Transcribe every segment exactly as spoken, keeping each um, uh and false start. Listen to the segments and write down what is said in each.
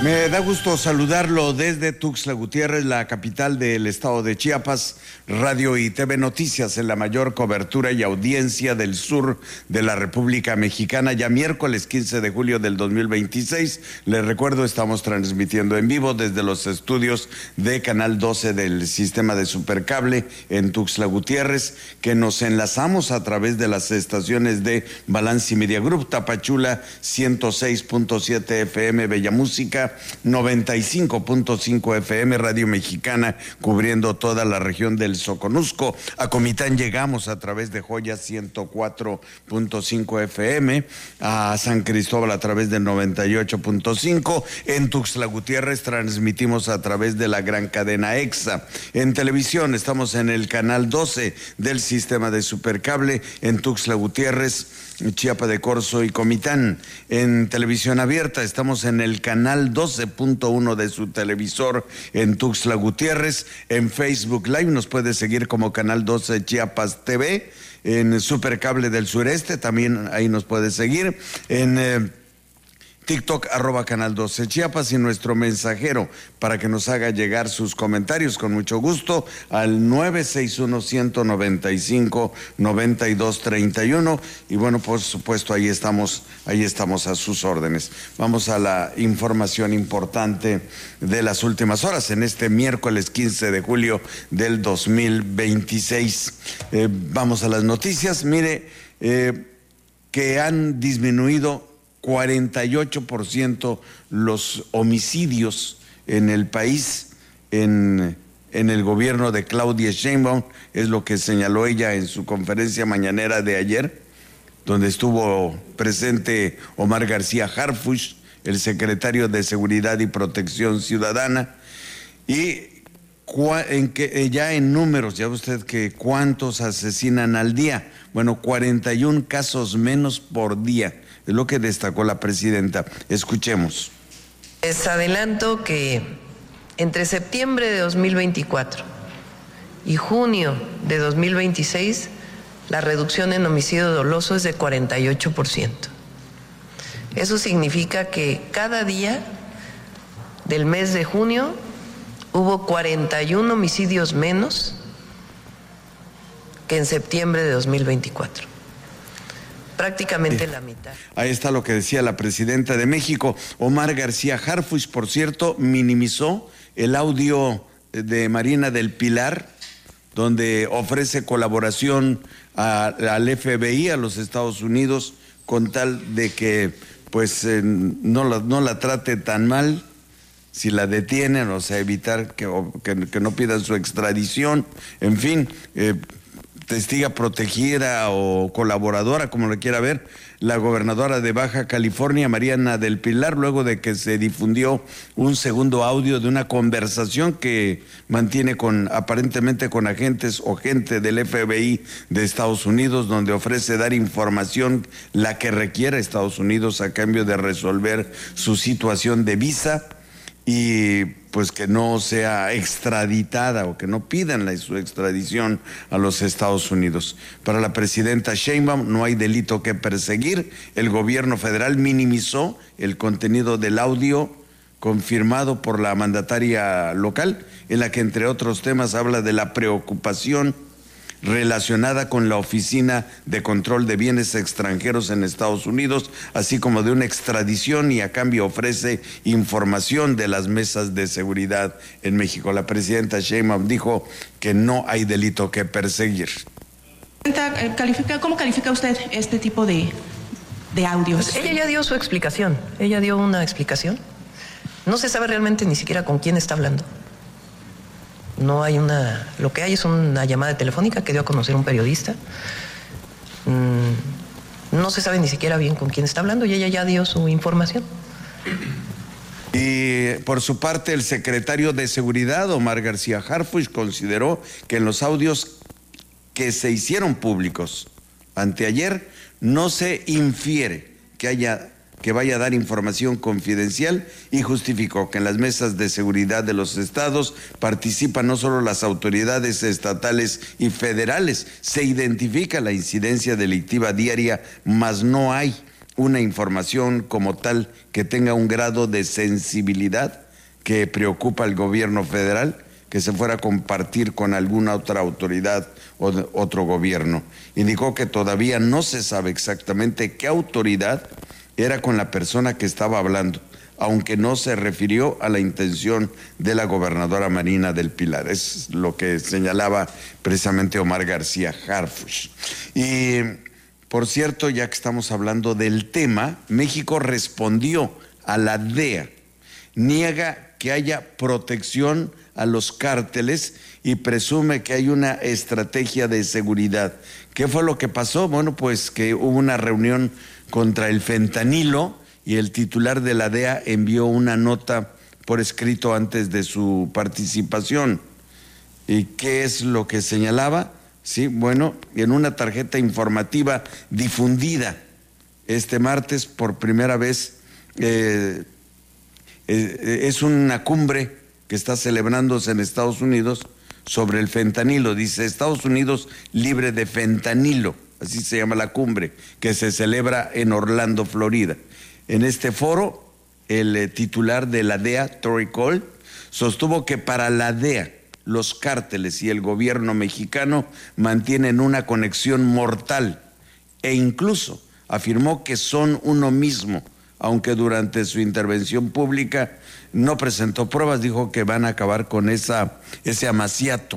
Me da gusto saludarlo desde Tuxtla Gutiérrez, la capital del estado de Chiapas. Radio y T V Noticias en la mayor cobertura y audiencia del sur de la República Mexicana. Ya miércoles quince de julio del dos mil veintiséis. Les recuerdo, estamos transmitiendo en vivo desde los estudios de Canal doce del sistema de Supercable en Tuxtla Gutiérrez, que nos enlazamos a través de las estaciones de Balance Media Group, Tapachula ciento seis punto siete F M, Bella Música noventa y cinco punto cinco F M, Radio Mexicana, cubriendo toda la región del Soconusco. A Comitán llegamos a través de Joya ciento cuatro punto cinco F M, a San Cristóbal a través del noventa y ocho punto cinco. En Tuxtla Gutiérrez transmitimos a través de la gran cadena EXA. En televisión estamos en el canal doce del sistema de Supercable en Tuxtla Gutiérrez, Chiapa de Corzo y Comitán. En televisión abierta estamos en el canal doce punto uno de su televisor en Tuxtla Gutiérrez. En Facebook Live nos puede seguir como Canal doce Chiapas T V. En Supercable del Sureste también ahí nos puede seguir. En eh, TikTok, arroba Canal doce Chiapas, y nuestro mensajero para que nos haga llegar sus comentarios con mucho gusto al nueve seis uno, uno nueve cinco, nueve dos tres uno. Y bueno, por supuesto, ahí estamos, ahí estamos a sus órdenes. Vamos a la información importante de las últimas horas en este miércoles quince de julio del dos mil veintiséis. Eh, vamos a las noticias. Mire, eh, que han disminuido cuarenta y ocho por ciento los homicidios en el país, en, en el gobierno de Claudia Sheinbaum, es lo que señaló ella en su conferencia mañanera de ayer, donde estuvo presente Omar García Harfuch, el secretario de Seguridad y Protección Ciudadana, y en que ya en números, ya usted que cuántos asesinan al día. Bueno, cuarenta y un casos menos por día. Es lo que destacó la presidenta. Escuchemos. Les adelanto que entre septiembre de dos mil veinticuatro y junio de dos mil veintiséis, la reducción en homicidio doloso es de cuarenta y ocho por ciento. Eso significa que cada día del mes de junio hubo cuarenta y un homicidios menos que en septiembre de dos mil veinticuatro. Prácticamente la mitad. Ahí está lo que decía la presidenta de México. Omar García Harfuch, por cierto, minimizó el audio de Marina del Pilar, donde ofrece colaboración a, al F B I, a los Estados Unidos, con tal de que pues eh, no, la, no la trate tan mal si la detienen, o sea, evitar que, que, que no pidan su extradición, en fin, eh, testiga protegida o colaboradora, como lo quiera ver, la gobernadora de Baja California, Mariana del Pilar, luego de que se difundió un segundo audio de una conversación que mantiene con, aparentemente con agentes o gente del F B I de Estados Unidos, donde ofrece dar información, la que requiera Estados Unidos a cambio de resolver su situación de visa, y pues que no sea extraditada o que no pidan la, su extradición a los Estados Unidos. Para la presidenta Sheinbaum no hay delito que perseguir. El gobierno federal minimizó el contenido del audio confirmado por la mandataria local, en la que entre otros temas habla de la preocupación relacionada con la Oficina de Control de Bienes Extranjeros en Estados Unidos, así como de una extradición, y a cambio ofrece información de las mesas de seguridad en México. La presidenta Sheinbaum dijo que no hay delito que perseguir. ¿Cómo califica usted este tipo de, de audios? Pues ella ya dio su explicación, ella dio una explicación. No se sabe realmente ni siquiera con quién está hablando. No hay una, lo que hay es una llamada telefónica que dio a conocer un periodista. Mm, no se sabe ni siquiera bien con quién está hablando y ella ya dio su información. Y por su parte, el secretario de Seguridad, Omar García Harfuch, consideró que en los audios que se hicieron públicos anteayer no se infiere que haya que vaya a dar información confidencial, y justificó que en las mesas de seguridad de los estados participan no solo las autoridades estatales y federales, se identifica la incidencia delictiva diaria, mas no hay una información como tal que tenga un grado de sensibilidad que preocupa al gobierno federal, que se fuera a compartir con alguna otra autoridad o de otro gobierno. Indicó que todavía no se sabe exactamente qué autoridad era con la persona que estaba hablando, aunque no se refirió a la intención de la gobernadora Marina del Pilar. Es lo que señalaba precisamente Omar García Harfuch. Y, por cierto, ya que estamos hablando del tema, México respondió a la D E A. Niega que haya protección a los cárteles y presume que hay una estrategia de seguridad. ¿Qué fue lo que pasó? Bueno, pues que hubo una reunión contra el fentanilo y el titular de la D E A envió una nota por escrito antes de su participación. ¿Y qué es lo que señalaba? Sí, bueno, en una tarjeta informativa difundida este martes por primera vez, eh, eh, es una cumbre que está celebrándose en Estados Unidos sobre el fentanilo. Dice Estados Unidos libre de fentanilo, así se llama la cumbre, que se celebra en Orlando, Florida. En este foro, el eh, titular de la D E A, Tory Cole, sostuvo que para la D E A, los cárteles y el gobierno mexicano mantienen una conexión mortal e incluso afirmó que son uno mismo, aunque durante su intervención pública no presentó pruebas. Dijo que van a acabar con esa, ese amaciato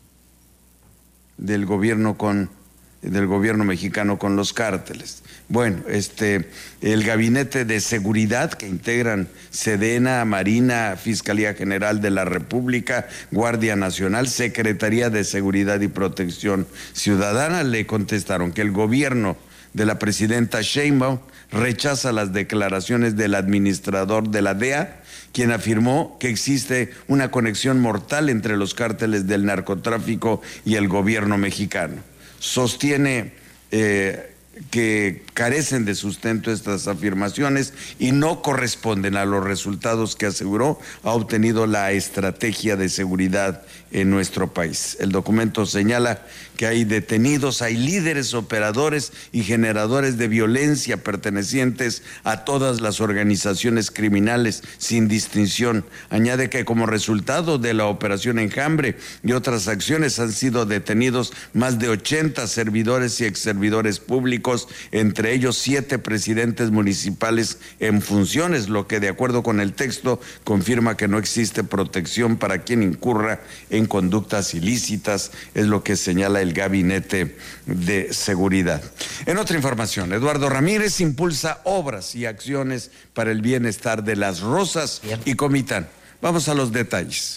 del gobierno con del gobierno mexicano con los cárteles. Bueno, este, el Gabinete de Seguridad que integran Sedena, Marina, Fiscalía General de la República, Guardia Nacional, Secretaría de Seguridad y Protección Ciudadana le contestaron que el gobierno de la presidenta Sheinbaum rechaza las declaraciones del administrador de la D E A, quien afirmó que existe una conexión mortal entre los cárteles del narcotráfico y el gobierno mexicano. Sostiene eh, que carecen de sustento estas afirmaciones y no corresponden a los resultados que aseguró ha obtenido la estrategia de seguridad en nuestro país. El documento señala que hay detenidos, hay líderes, operadores y generadores de violencia pertenecientes a todas las organizaciones criminales sin distinción. Añade que como resultado de la operación Enjambre y otras acciones han sido detenidos más de ochenta servidores y exservidores públicos, entre ellos siete presidentes municipales en funciones, lo que de acuerdo con el texto confirma que no existe protección para quien incurra en conductas ilícitas, es lo que señala el Gabinete de Seguridad. En otra información, Eduardo Ramírez impulsa obras y acciones para el bienestar de Las Rosas y Comitán. Vamos a los detalles.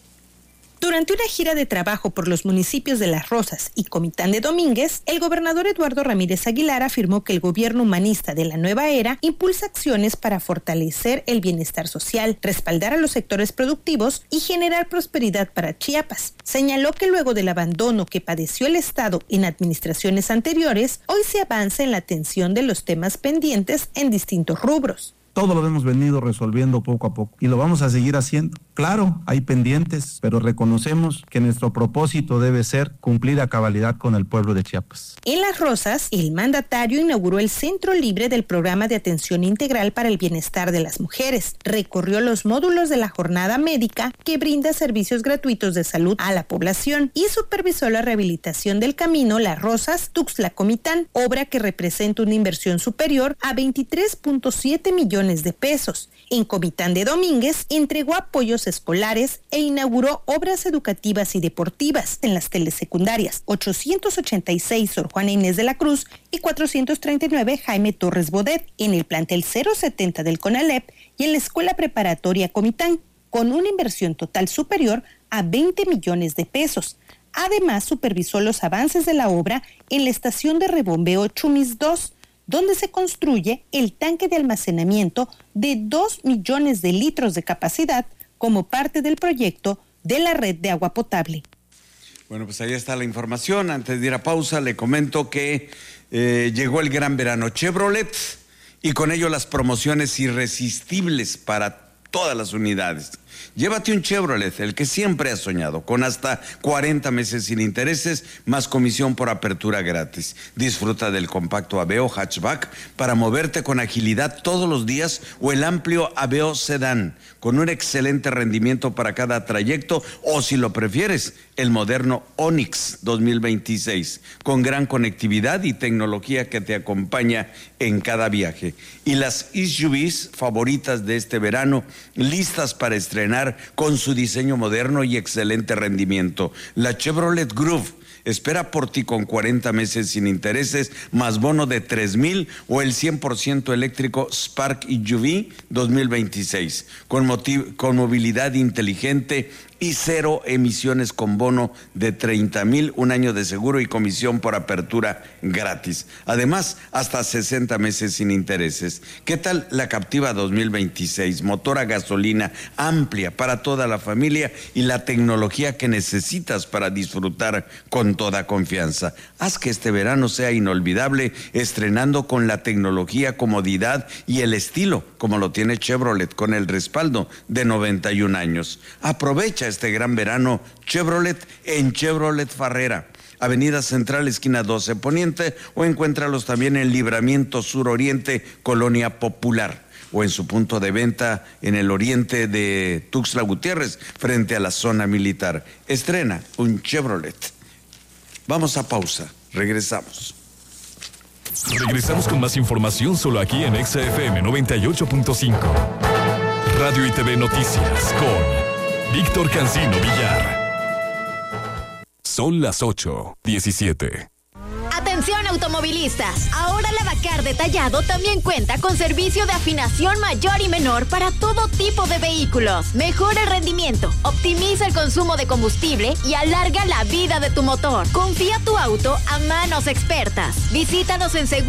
Durante una gira de trabajo por los municipios de Las Rosas y Comitán de Domínguez, el gobernador Eduardo Ramírez Aguilar afirmó que el gobierno humanista de la nueva era impulsa acciones para fortalecer el bienestar social, respaldar a los sectores productivos y generar prosperidad para Chiapas. Señaló que luego del abandono que padeció el Estado en administraciones anteriores, hoy se avanza en la atención de los temas pendientes en distintos rubros. Todo lo hemos venido resolviendo poco a poco y lo vamos a seguir haciendo. Claro, hay pendientes, pero reconocemos que nuestro propósito debe ser cumplir a cabalidad con el pueblo de Chiapas. En Las Rosas, el mandatario inauguró el Centro Libre del Programa de Atención Integral para el Bienestar de las Mujeres. Recorrió los módulos de la jornada médica que brinda servicios gratuitos de salud a la población y supervisó la rehabilitación del camino Las Rosas-Tuxtla-Comitán, obra que representa una inversión superior a veintitrés punto siete millones de pesos. En Comitán de Domínguez entregó apoyos escolares e inauguró obras educativas y deportivas en las telesecundarias ochocientos ochenta y seis Sor Juana Inés de la Cruz y cuatrocientos treinta y nueve Jaime Torres Bodet, en el plantel cero setenta del CONALEP y en la escuela preparatoria Comitán, con una inversión total superior a veinte millones de pesos. Además, supervisó los avances de la obra en la estación de rebombeo Chumis dos, donde se construye el tanque de almacenamiento de dos millones de litros de capacidad como parte del proyecto de la red de agua potable. Bueno, pues ahí está la información. Antes de ir a pausa, le comento que eh, llegó el gran verano Chevrolet y con ello las promociones irresistibles para todas las unidades. Llévate un Chevrolet, el que siempre has soñado, con hasta cuarenta meses sin intereses, más comisión por apertura gratis. Disfruta del compacto Aveo hatchback para moverte con agilidad todos los días o el amplio Aveo sedán, con un excelente rendimiento para cada trayecto, o si lo prefieres, el moderno Onix dos mil veintiséis, con gran conectividad y tecnología que te acompaña en cada viaje. Y las S U Vs favoritas de este verano, listas para estrenar con su diseño moderno y excelente rendimiento. La Chevrolet Groove espera por ti con cuarenta meses sin intereses, más bono de tres mil, o el cien por ciento eléctrico Spark S U V dos mil veintiséis, con, motiv- con movilidad inteligente y cero emisiones, con bono de treinta mil, un año de seguro y comisión por apertura gratis. Además, hasta sesenta meses sin intereses. ¿Qué tal la Captiva dos mil veintiséis? Motor a gasolina, amplia para toda la familia y la tecnología que necesitas para disfrutar con toda confianza. Haz que este verano sea inolvidable estrenando con la tecnología, comodidad y el estilo como lo tiene Chevrolet, con el respaldo de noventa y un años. Aprovecha este gran verano Chevrolet en Chevrolet Farrera, Avenida Central, esquina doce Poniente, o encuéntralos también en Libramiento Sur Oriente, Colonia Popular, o en su punto de venta en el oriente de Tuxtla Gutiérrez, frente a la zona militar. Estrena un Chevrolet. Vamos a pausa, regresamos. Regresamos con más información solo aquí en Exa F M noventa y ocho punto cinco. Radio y T V Noticias con Víctor Cancino Villar. Son las ocho diecisiete. Atención automovilistas, ahora Lavacar Detallado también cuenta con servicio de afinación mayor y menor para todo tipo de vehículos. Mejora el rendimiento, optimiza el consumo de combustible y alarga la vida de tu motor. Confía tu auto a manos expertas. Visítanos en Seguro